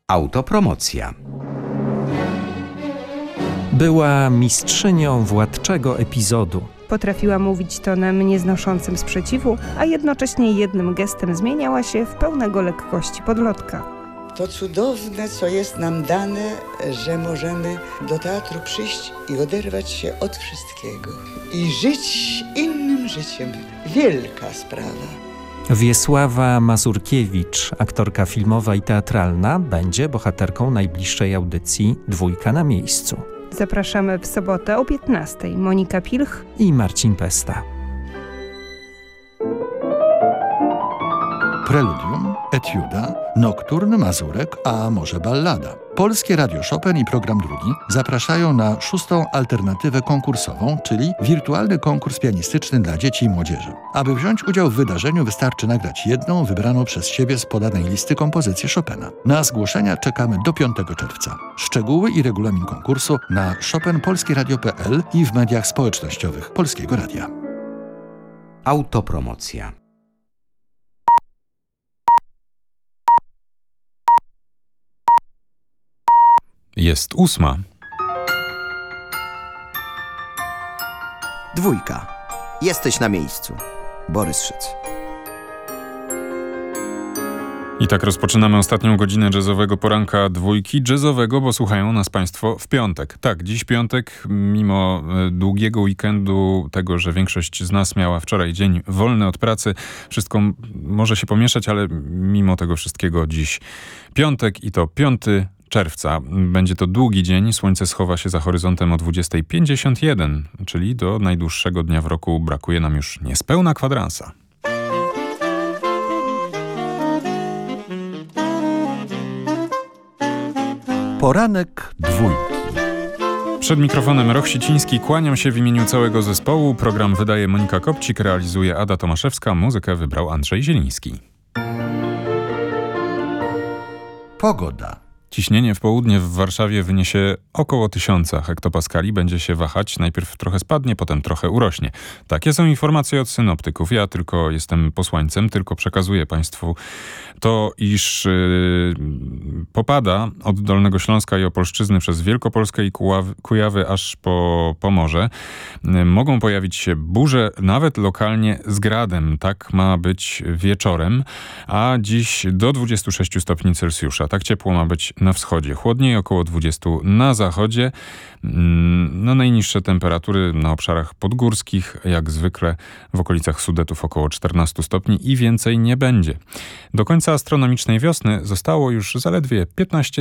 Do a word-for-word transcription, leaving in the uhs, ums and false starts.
Autopromocja. Była mistrzynią władczego epizodu. Potrafiła mówić tonem nieznoszącym sprzeciwu, a jednocześnie jednym gestem zmieniała się w pełnego lekkości podlotka. To cudowne, co jest nam dane, że możemy do teatru przyjść i oderwać się od wszystkiego. I żyć innym życiem. Wielka sprawa. Wiesława Mazurkiewicz, aktorka filmowa i teatralna, będzie bohaterką najbliższej audycji Dwójka na miejscu. Zapraszamy w sobotę o piętnastej. Monika Pilch i Marcin Pesta. Preludium, etiuda, nokturn, mazurek, a może ballada. Polskie Radio Chopin i Program Drugi zapraszają na szóstą alternatywę konkursową, czyli wirtualny konkurs pianistyczny dla dzieci i młodzieży. Aby wziąć udział w wydarzeniu, wystarczy nagrać jedną wybraną przez siebie z podanej listy kompozycję Chopina. Na zgłoszenia czekamy do piątego czerwca. Szczegóły i regulamin konkursu na chopin polskie radio kropka p l i w mediach społecznościowych Polskiego Radia. Autopromocja. Jest ósma. Dwójka. Jesteś na miejscu. Borys Szyc. I tak rozpoczynamy ostatnią godzinę jazzowego poranka Dwójki. Jazzowego, bo słuchają nas Państwo w piątek. Tak, dziś piątek, mimo długiego weekendu, tego, że większość z nas miała wczoraj dzień wolny od pracy, wszystko może się pomieszać, ale mimo tego wszystkiego dziś piątek i to piąty czerwca. Będzie to długi dzień. Słońce schowa się za horyzontem o dwudziesta pięćdziesiąt jeden, czyli do najdłuższego dnia w roku brakuje nam już niespełna kwadransa. Poranek Dwójki. Przed mikrofonem Roch Siciński, kłaniam się w imieniu całego zespołu. Program wydaje Monika Kopcik, realizuje Ada Tomaszewska, muzykę wybrał Andrzej Zieliński. Pogoda. Ciśnienie w południe w Warszawie wyniesie około tysiąca hektopaskali. Będzie się wahać. Najpierw trochę spadnie, potem trochę urośnie. Takie są informacje od synoptyków. Ja tylko jestem posłańcem, tylko przekazuję Państwu to, iż yy, popada od Dolnego Śląska i Opolszczyzny przez Wielkopolskę i Kuławy, Kujawy aż po Pomorze. Yy, mogą pojawić się burze, nawet lokalnie z gradem. Tak ma być wieczorem, a dziś do dwudziestu sześciu stopni Celsjusza. Tak ciepło ma być na wschodzie. Chłodniej około dwudziestu na zachodzie. No, najniższe temperatury na obszarach podgórskich, jak zwykle w okolicach Sudetów około czternastu stopni i więcej nie będzie. Do końca astronomicznej wiosny zostało już zaledwie piętnaście